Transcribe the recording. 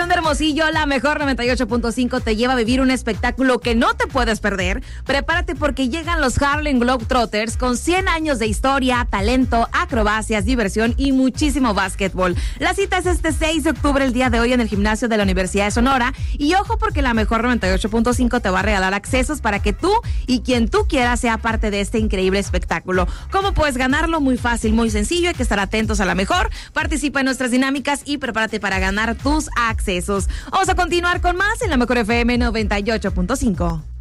estación de Hermosillo, la mejor 98.5 te lleva a vivir un espectáculo que no te puedes perder. Prepárate porque llegan los Harlem Globetrotters con 100 años de historia, talento, acrobacias, diversión y muchísimo básquetbol. La cita es este 6 de octubre, el día de hoy, en el gimnasio de la Universidad de Sonora. Y ojo, porque la mejor 98.5 te va a regalar accesos para que tú y quien tú quieras sea parte de este increíble espectáculo. ¿Cómo puedes ganarlo? Muy fácil, muy sencillo. Hay que estar atentos a la mejor. Participa en nuestras dinámicas y prepárate para ganar tus accesos. Vamos a continuar con más en la mejor FM 98.5.